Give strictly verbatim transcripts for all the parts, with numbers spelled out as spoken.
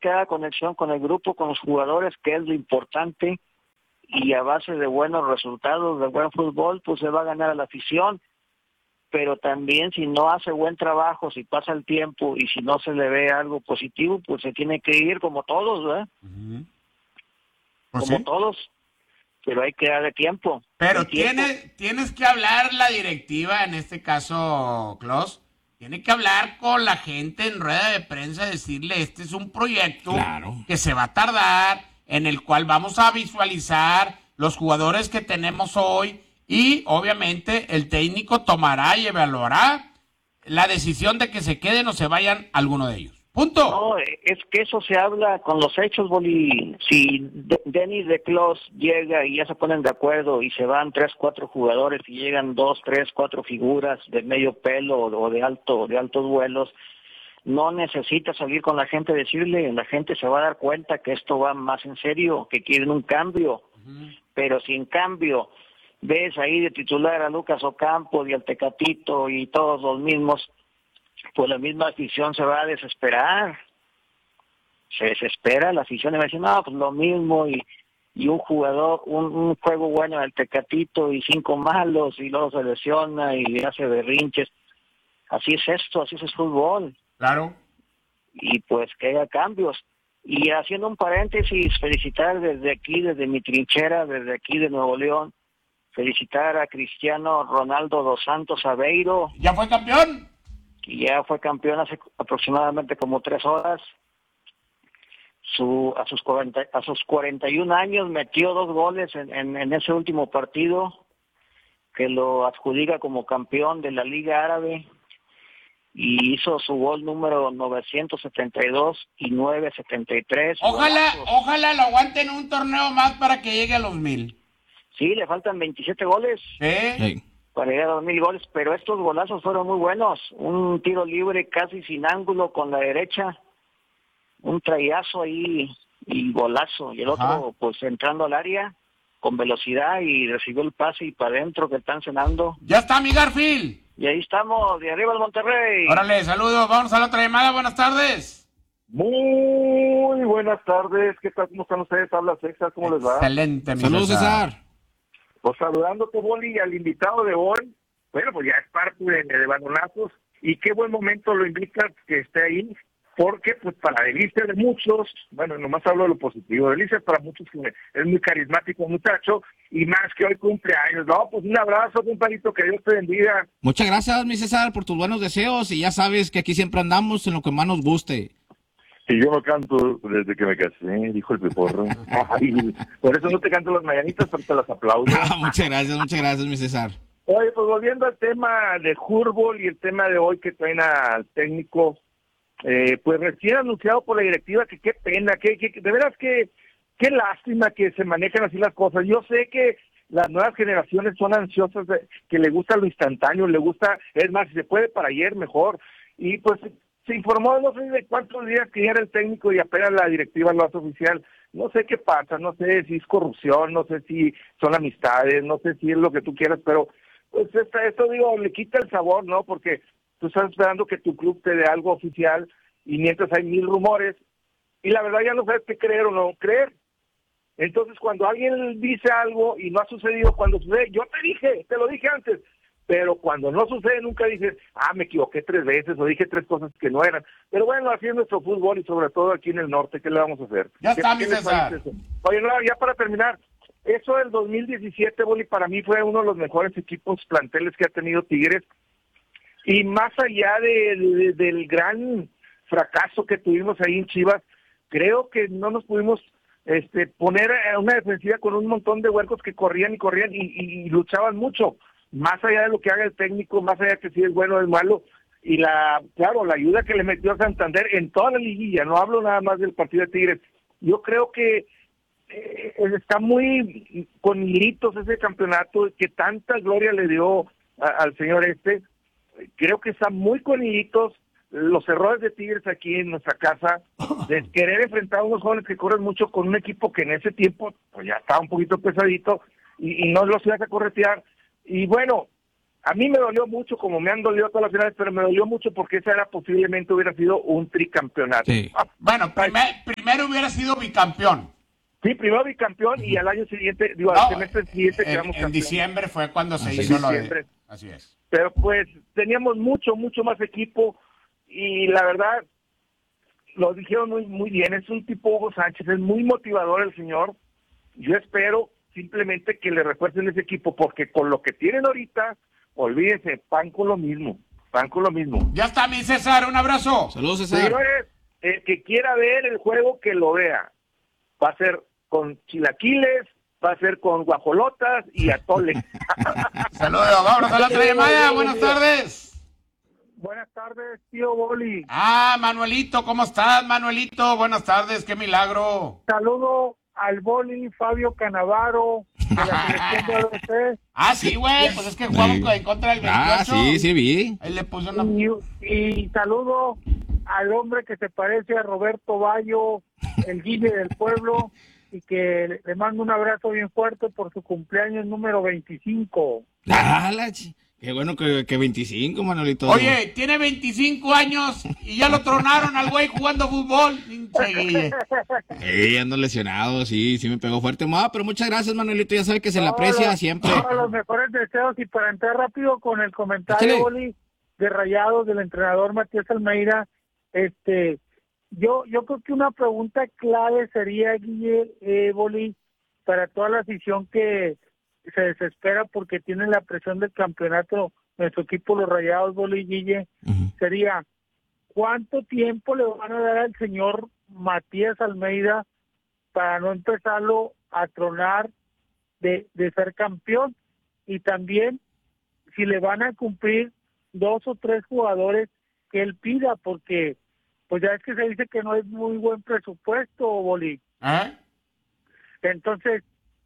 que haga conexión con el grupo, con los jugadores, que es lo importante, y a base de buenos resultados, de buen fútbol, pues se va a ganar a la afición. Pero también si no hace buen trabajo, si pasa el tiempo y si no se le ve algo positivo, pues se tiene que ir como todos, ¿verdad? Uh-huh. Pues como sí. todos, pero hay que darle tiempo. Pero tiempo. Tiene, tienes que hablar la directiva, en este caso, Klaus, tiene que hablar con la gente en rueda de prensa, decirle, este es un proyecto claro. que se va a tardar, en el cual vamos a visualizar los jugadores que tenemos hoy, y obviamente el técnico tomará y evaluará la decisión de que se queden o se vayan alguno de ellos. Punto. No, es que eso se habla con los hechos, Boli. Si Denis de Clos llega y ya se ponen de acuerdo y se van tres, cuatro jugadores y llegan dos, tres, cuatro figuras de medio pelo o de alto, de altos vuelos, no necesita salir con la gente a decirle, la gente se va a dar cuenta que esto va más en serio, que quieren un cambio. Uh-huh. Pero si en cambio ves ahí de titular a Lucas Ocampo y al Tecatito y todos los mismos, pues la misma afición se va a desesperar. Se desespera la afición y va a decir, no, pues lo mismo, y, y un jugador, un, un juego bueno del Tecatito y cinco malos, y luego se lesiona y hace berrinches. Así es esto, así es el fútbol. Claro. Y pues que haya cambios. Y haciendo un paréntesis, felicitar desde aquí, desde mi trinchera, desde aquí de Nuevo León, felicitar a Cristiano Ronaldo dos Santos Aveiro. ¿Ya fue campeón? Que ya fue campeón hace aproximadamente como tres horas. Su, a sus cuarenta, a sus cuarenta y un años metió dos goles en, en, en ese último partido, que lo adjudica como campeón de la Liga Árabe, y hizo su gol número novecientos setenta y dos y novecientos setenta y tres. Ojalá, golazos. ojalá lo aguanten un torneo más para que llegue a los mil. Sí, le faltan veintisiete goles. ¿Eh? Sí. Para llegar a dos mil goles, pero estos golazos fueron muy buenos. Un tiro libre casi sin ángulo con la derecha, un traiazo ahí y golazo. Y el Ajá. otro, pues entrando al área con velocidad y recibió el pase y para adentro que están cenando. Ya está, mi Garfield. Y ahí estamos, de arriba el Monterrey. Órale, saludos, vamos a la otra llamada, buenas tardes. Muy buenas tardes, ¿qué tal? ¿Cómo están ustedes? Habla César, ¿cómo les va? Excelente, mi Saludos, César. César. Pues saludándote, Boli, al invitado de hoy. Bueno, pues ya es parte de, de Balonazos, y qué buen momento lo invita que esté ahí, porque pues para delicia de muchos, bueno, nomás hablo de lo positivo, delicia para muchos, que es muy carismático muchacho, y más que hoy cumpleaños. No, pues un abrazo, compadrito, que Dios te bendiga. Muchas gracias, mi César, por tus buenos deseos, y ya sabes que aquí siempre andamos en lo que más nos guste. Y yo no canto desde que me casé, dijo el Peporro. Ay, por eso no te canto las mañanitas, pero te las aplaudo. Muchas gracias, muchas gracias, mi César. Oye, pues volviendo al tema de fútbol y el tema de hoy que traen al técnico, eh, pues recién anunciado por la directiva, que qué pena, que, que de veras que qué lástima que se manejan así las cosas. Yo sé que las nuevas generaciones son ansiosas, de, que le gusta lo instantáneo, le gusta, es más, si se puede para ayer, mejor. Y pues se informó, no sé de cuántos días que ya era el técnico y apenas la directiva lo hace oficial. No sé qué pasa, no sé si es corrupción, no sé si son amistades, no sé si es lo que tú quieras, pero pues esto, esto digo, le quita el sabor, ¿no? Porque tú estás esperando que tu club te dé algo oficial y mientras hay mil rumores y la verdad ya no sabes qué creer o no creer. Entonces cuando alguien dice algo y no ha sucedido, cuando sucede, yo te dije, te lo dije antes, pero cuando no sucede nunca dices, ah, me equivoqué tres veces o dije tres cosas que no eran. Pero bueno, así es nuestro fútbol y sobre todo aquí en el norte, ¿qué le vamos a hacer? Ya está, ¿Qué, mi qué les César. parece eso? Oye, no, ya para terminar, eso del dos mil diecisiete, Boli, para mí fue uno de los mejores equipos planteles que ha tenido Tigres, y más allá de, de, del gran fracaso que tuvimos ahí en Chivas, creo que no nos pudimos este, poner una defensiva con un montón de huercos que corrían y corrían y, y, y luchaban mucho, más allá de lo que haga el técnico, más allá de que si es bueno o es malo, y la, claro, la ayuda que le metió a Santander en toda la liguilla, no hablo nada más del partido de Tigres, yo creo que eh, está muy con hilitos ese campeonato, que tanta gloria le dio a, al señor este, creo que está muy con hilitos los errores de Tigres aquí en nuestra casa, de querer enfrentar a unos jóvenes que corren mucho con un equipo que en ese tiempo pues ya estaba un poquito pesadito y, y no los ibas a corretear. Y bueno, a mí me dolió mucho, como me han dolido todas las finales, pero me dolió mucho porque esa era posiblemente hubiera sido un tricampeonato. Sí. Ah, Bueno, primer- primero hubiera sido bicampeón. sí, primero bicampeón y al año siguiente, digo, No, al semestre siguiente en, quedamos en campeón. diciembre fue cuando se Ah, hizo sí. lo de... Diciembre. Así es. Pero pues teníamos mucho, mucho más equipo y la verdad, lo dijeron muy, muy bien, es un tipo Hugo Sánchez, es muy motivador el señor. Yo espero simplemente que le refuercen ese equipo, porque con lo que tienen ahorita, olvídense, pan con lo mismo, pan con lo mismo. Ya está, mi César, un abrazo. Saludos, César. Señores, el que quiera ver el juego, que lo vea. Va a ser con chilaquiles, va a ser con guajolotas y atole. Saludos, vámonos a la otra llamada. Buenas tardes. Buenas tardes, tío Boli. Ah, Manuelito, ¿cómo estás, Manuelito? Buenas tardes, qué milagro. Saludo al Boli, Fabio Canavaro, de la selección de A B C. Ah, sí, güey, pues es que jugamos Sí. en contra del veintiocho. Ah, sí, sí, vi. Ahí le puso una... Y, y saludo al hombre que se parece a Roberto Bayo, el Guille del pueblo, y que le mando un abrazo bien fuerte por su cumpleaños número veinticinco. Ah, la chi- Qué bueno que, que veinticinco, Manuelito. Oye, tiene veinticinco años y ya lo tronaron al güey jugando fútbol. Pinche Guille. Sí, ando lesionado, sí, sí me pegó fuerte. Ah, pero muchas gracias, Manuelito, ya sabe que se le aprecia Todos- siempre. Todos los mejores deseos, y para entrar rápido con el comentario, Échale. Boli, de Rayados, del entrenador Matías Almeida, este, yo yo creo que una pregunta clave sería, Guille, eh, Boli, para toda la afición que se desespera porque tiene la presión del campeonato, nuestro equipo, los Rayados, Boli, Guille, Ujú. sería, ¿cuánto tiempo le van a dar al señor Matías Almeida para no empezarlo a tronar de, de ser campeón? Y también si le van a cumplir dos o tres jugadores que él pida, porque pues ya es que se dice que no es muy buen presupuesto, Boli. ¿Eh? Entonces,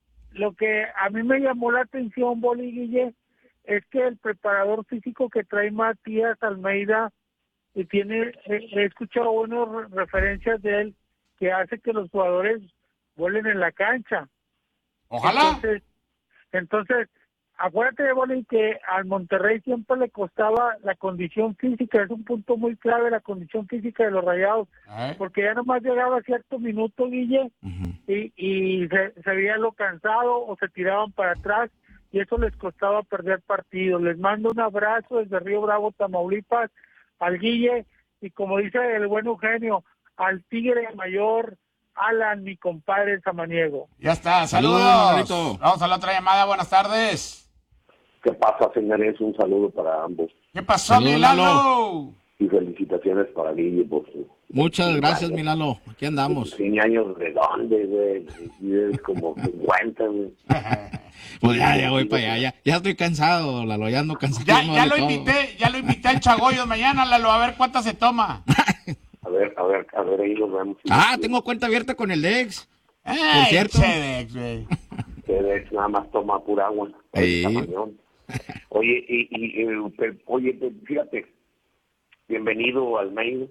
lo que a mí me llamó la atención, Boli, Guille, es que el preparador físico que trae Matías Almeida, y tiene, he, he escuchado buenas re- referencias de él, que hace que los jugadores vuelen en la cancha. Ojalá. Entonces, entonces acuérdate, Boli, que al Monterrey siempre le costaba la condición física, es un punto muy clave la condición física de los Rayados, ¿Eh? porque ya nomás llegaba a cierto minuto, Guille, Ujú. y, y se, se veía lo cansado o se tiraban para atrás, y eso les costaba perder partidos. Les mando un abrazo desde Río Bravo, Tamaulipas, al Guille, y como dice el buen Eugenio, al Tigre Mayor, Alan, mi compadre Samaniego. Ya está, Saludos, saludos. Manuelito. Vamos a la otra llamada, buenas tardes. ¿Qué pasa, señores? Un saludo para ambos ¿Qué pasó, Saludos, mi Lalo? y felicitaciones para Guille por su Muchas gracias, Milalo. Aquí andamos. cien años de dónde, güey. Y es como cincuenta, güey. Pues ya, ya voy para allá. Ya, ya estoy cansado, Lalo. Ya ando cansado. Ya, ya de lo todo. invité, ya lo invité al Chagoyo mañana, Lalo, a ver cuántas se toma. A ver, a ver, a ver, ahí nos vemos. Ah, tengo cuenta abierta con el Dex. Ay, cierto. Chedex, güey. Que de- nada más toma pura agua. Sí. Tamañón. Oye, y, y, y, pero, oye, pues, fíjate, bienvenido al mail.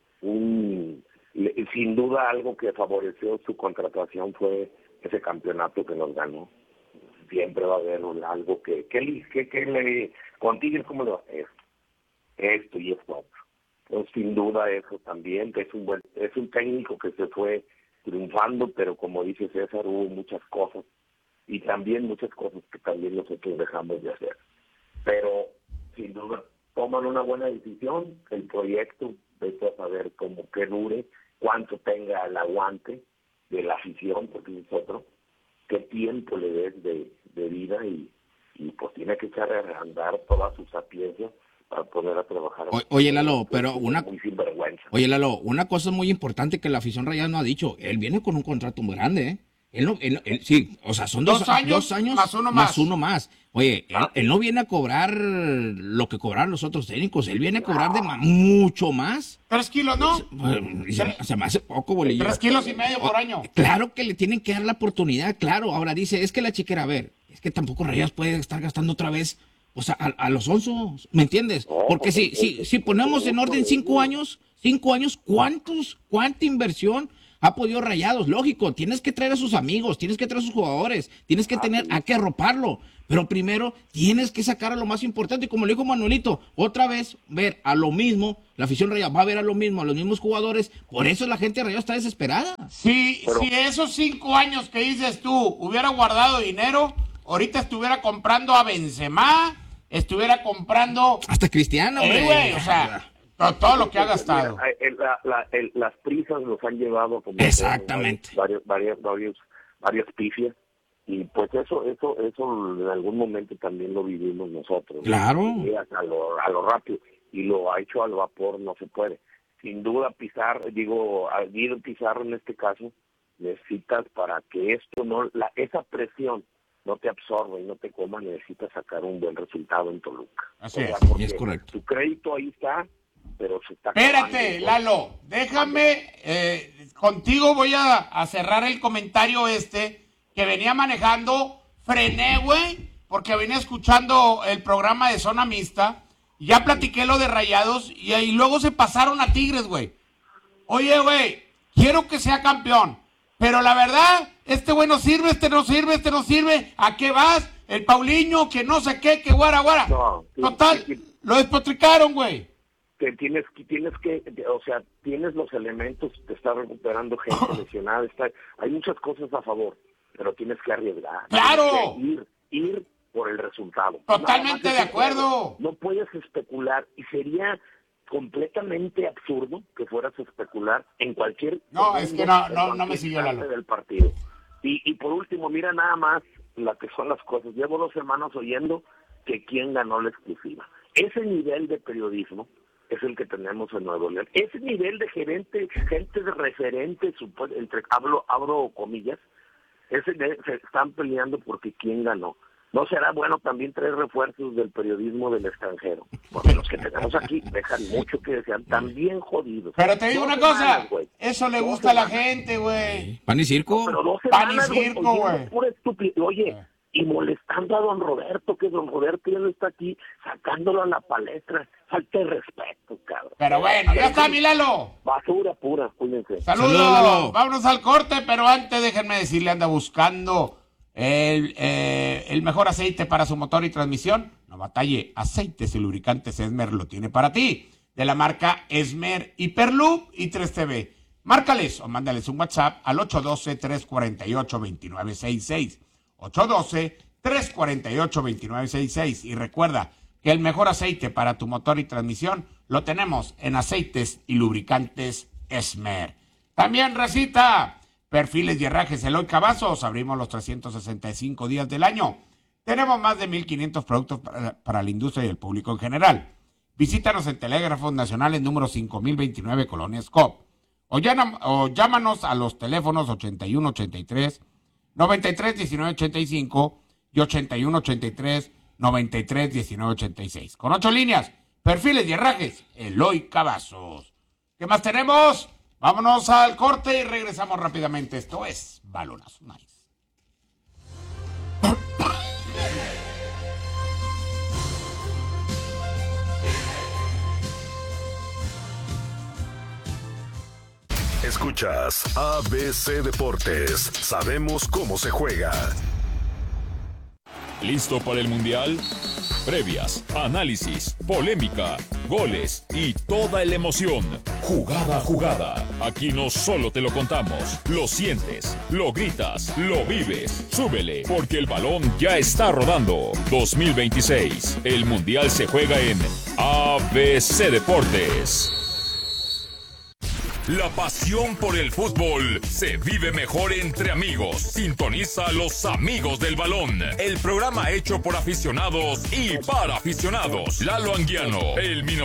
Un, le- sin duda algo que favoreció su contratación fue ese campeonato que nos ganó. Siempre va a haber un- algo que, que, le- que, que le contigo cómo lo va a hacer. Esto y esto otro. Pues sin duda eso también, que es un buen, es un técnico que se fue triunfando, pero como dice César, hubo muchas cosas y también muchas cosas que también nosotros dejamos de hacer. Pero sin duda toman una buena decisión, el proyecto, vete a saber cómo que dure, cuánto tenga el aguante de la afición, porque es otro, qué tiempo le des de, de vida y, y pues tiene que echar a andar toda su sapiencia para poder a trabajar. O- oye, Lalo, pero una- Muy sinvergüenza. Oye, Lalo, una cosa muy importante que la afición Rayada no ha dicho. Él viene con un contrato muy grande, ¿eh? Él no, él, él- sí, o sea, son dos, Dos años, dos años más uno más. uno más. Oye, él, Ah. él no viene a cobrar lo que cobran los otros técnicos, él viene a cobrar de ma- mucho más. Tres kilos, ¿no? Pues, se, se me hace poco, bolillo. Tres kilos y medio por año. Claro que le tienen que dar la oportunidad, claro. Ahora dice, es que la chiquera, a ver, es que tampoco Rayas puede estar gastando otra vez, o sea, a, a los onzos, ¿me entiendes? No, Porque si, pues, si, es- si ponemos en es- orden cinco años, cinco años, ¿cuántos, cuánta inversión ha podido Rayados, lógico, tienes que traer a sus amigos, tienes que traer a sus jugadores, tienes que tener, a que arroparlo, pero primero tienes que sacar a lo más importante, y como le dijo Manuelito, otra vez ver a lo mismo, la afición Rayada va a ver a lo mismo, a los mismos jugadores, por eso la gente de Rayados está desesperada. Sí, Pero, si esos cinco años que dices tú hubiera guardado dinero, ahorita estuviera comprando a Benzema, estuviera comprando... Hasta Cristiano, hombre. Eh, güey, o sea, todo, todo lo que ha gastado. Mira, el, la, la, el, las prisas nos han llevado a cometer Exactamente. varios, varios, varios, varias pifias, y pues eso, eso, eso en algún momento también lo vivimos nosotros. Claro. ¿No? A lo, a lo rápido, y lo ha hecho al vapor, no se puede. Sin duda Pizarro, digo, a Guido Pizarro en este caso, necesitas para que esto no, la, esa presión no te absorba y no te coma, necesitas sacar un buen resultado en Toluca. Así O sea, es. porque Es correcto. Tu crédito ahí está, pero se está Espérate, acabando. Lalo, déjame, eh, contigo voy a, a cerrar el comentario este que venía manejando, frené, güey, porque venía escuchando el programa de Zona Mixta, y ya platiqué lo de Rayados, y ahí luego se pasaron a Tigres, güey. Oye, güey, quiero que sea campeón, pero la verdad, este güey no sirve, este no sirve, este no sirve, ¿a qué vas? El Paulinho, que no sé qué, que guara, guara. No, sí, Total, sí, sí. lo despotricaron, güey. Que tienes que tienes que o sea tienes los elementos, te está recuperando gente lesionada, está, hay muchas cosas a favor, pero tienes que arriesgar. ¡Claro! Tienes que ir ir por el resultado. Totalmente Nada más de acuerdo. No puedes especular, y sería completamente absurdo que fueras a especular en cualquier No, es que no, en no, no me cualquier siguió la instante luz. del partido. Y, y por último, mira nada más la que son las cosas. Llevo dos semanas oyendo que quién ganó la exclusiva. Ese nivel de periodismo es el que tenemos en Nuevo León. Ese nivel de gerente, gente de referente, supo- entre hablo, abro comillas, ese de- se están peleando porque quién ganó. ¿No será bueno también traer refuerzos del periodismo del extranjero? Porque los que tenemos aquí dejan mucho que desear, también jodidos. Pero te digo Dos una cosa, semanas, güey. eso le Dos gusta a la semanas. gente, güey. Pan y circo. Pero dos Pan y semanas, güey, circo, oyendo güey. pura estupidez. Oye, Eh. y molestando a don Roberto, que don Roberto ya no está aquí, sacándolo a la palestra. Falta de respeto, cabrón. Pero bueno, ya está, mi Lalo. Basura pura, cuídense. Saludos, Saludos, Lalo. vámonos al corte, pero antes déjenme decirle, anda buscando el, eh, el mejor aceite para su motor y transmisión. No batalle, aceites y lubricantes Esmer lo tiene para ti. De la marca Esmer, Hiperloop y tres T V. Márcales o mándales un WhatsApp al ocho uno dos, tres cuatro ocho, dos nueve seis seis. ocho uno dos, tres cuatro ocho, dos nueve seis seis. Y recuerda que el mejor aceite para tu motor y transmisión lo tenemos en aceites y lubricantes Esmer. También, recita, perfiles y herrajes Eloy Cavazos. Abrimos los trescientos sesenta y cinco días del año. Tenemos más de mil quinientos productos para, para la industria y el público en general. Visítanos en Telégrafos Nacionales número cinco mil veintinueve, Colonia Scop. O, llama, o llámanos a los teléfonos ochenta y uno ochenta y tres, noventa y tres diecinueve ochenta y cinco y ochenta y uno ochenta y tres, noventa y tres diecinueve ochenta y seis. Con ocho líneas, perfiles y herrajes, Eloy Cavazos. ¿Qué más tenemos? Vámonos al corte y regresamos rápidamente. Esto es Balonazo Nice. Escuchas A B C Deportes. Sabemos cómo se juega. ¿Listo para el Mundial? Previas, análisis, polémica, goles y toda la emoción. Jugada a jugada. Aquí no solo te lo contamos, lo sientes, lo gritas, lo vives. Súbele, porque el balón ya está rodando. dos mil veintiséis. El Mundial se juega en A B C Deportes. La pasión por el fútbol se vive mejor entre amigos. Sintoniza a los amigos del balón. El programa hecho por aficionados y para aficionados. Lalo Anguiano, el Mino